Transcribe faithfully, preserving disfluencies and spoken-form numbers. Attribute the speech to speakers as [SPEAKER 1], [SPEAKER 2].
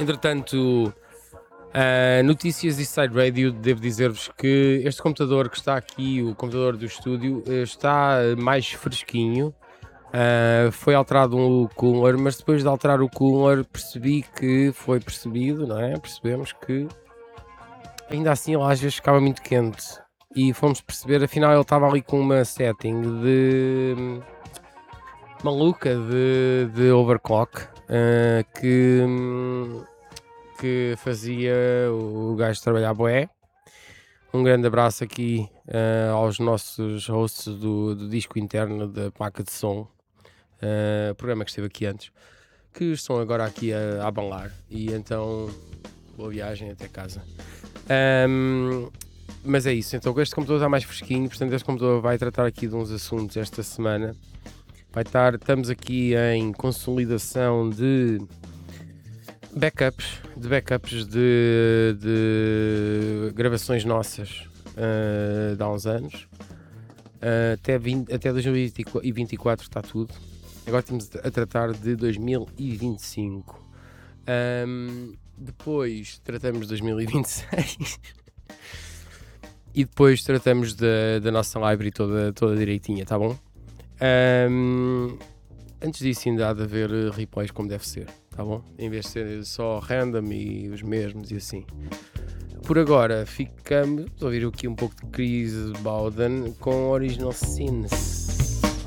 [SPEAKER 1] Entretanto, uh, notícias e Side Radio, devo dizer-vos que este computador que está aqui, o computador do estúdio, está mais fresquinho. Uh, foi alterado o cooler, mas depois de alterar o cooler percebi que foi percebido, não é? Percebemos que ainda assim ele às vezes ficava muito quente e fomos perceber, afinal ele estava ali com uma setting de maluca de, de overclock uh, que, que fazia o gajo trabalhar bué. Um grande abraço aqui uh, aos nossos hosts do, do disco interno da placa de som. Uh, programa que esteve aqui antes, que estão agora aqui a, a abalar, e então boa viagem até casa. Um, mas é isso, então este computador está mais fresquinho, portanto este computador vai tratar aqui de uns assuntos esta semana. Vai estar, estamos aqui em consolidação de backups, de backups de, de gravações nossas uh, de há uns anos. Uh, até, vinte, até dois mil e vinte e quatro está tudo. Agora estamos a tratar de dois mil e vinte e cinco. Um, depois tratamos de dois mil e vinte e seis. E depois tratamos da, da nossa library toda, toda direitinha, tá bom? Um, antes disso ainda há de haver replays como deve ser, tá bom? Em vez de ser só random e os mesmos e assim. Por agora ficamos a ouvir aqui um pouco de Chris Bowden com Original Sins.